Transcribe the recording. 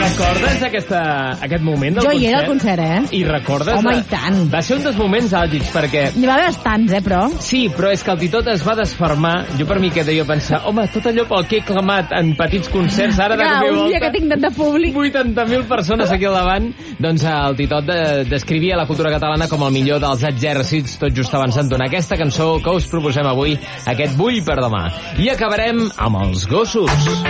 Recordes aquest moment del concert? Jo hi era al concert, I recordes... Home, i tant. Va ser un dels moments àlgids, perquè... N'hi va haver bastants, però... Sí, però és que el Titot es va desfermar. Jo per mi que deia pensar, home, tot allò pel que he clamat en petits concerts, ara de cop i volta... un dia que tinc tant de públic... 80.000 persones aquí al davant. Doncs el Titot descrivia la cultura catalana com el millor dels exèrcits, tot just abans d'entonar aquesta cançó que us proposem avui, aquest Vull per demà. I acabarem amb els gossos.